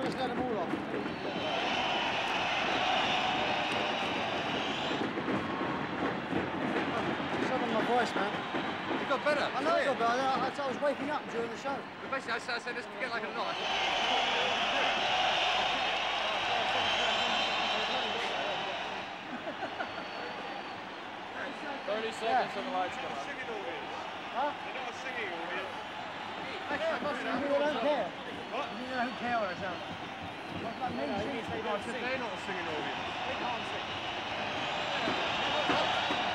let's let them all off. Some of my voice, man. You got better. I know I got better. I was waking up during the show. But basically, I said, let's get like a knot. 30 seconds and the lights come on. Singing audience. Huh? They're not a singing audience. You don't care. What? You don't care what I sound like. Like me, I said they're not a singing audience. They can't sing.